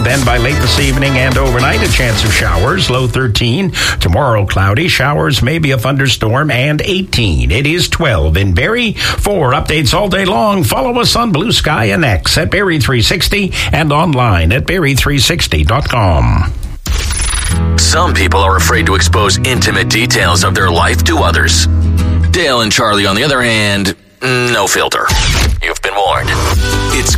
Then by late this evening and overnight, a chance of showers, low 13. Tomorrow, cloudy, showers, maybe a thunderstorm, and 18. It is 12 in Barrie. For updates all day long, follow us on Blue Sky and X at Barrie360 and online at Barrie360.com. Some people are afraid to expose intimate details of their life to others. Dale and Charlie, on the other hand, no filter. You've been warned. It's